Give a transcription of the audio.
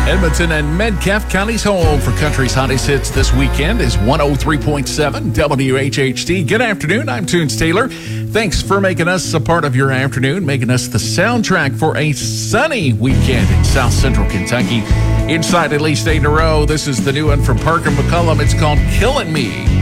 Edmonton and Metcalfe County's home for country's hottest hits this weekend is 103.7 WHHT. Good afternoon. I'm Toons Taylor. Thanks for making us a part of your afternoon, making us the soundtrack for a sunny weekend in South Central Kentucky. Inside at least 8 in a row, this is the new one from Parker McCollum. It's called Killing Me.